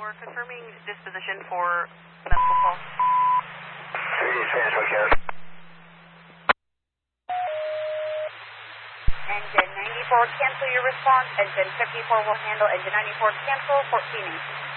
94, confirming disposition for medical call. Engine 94, cancel your response. Engine 54 will handle. Engine 94, cancel 14.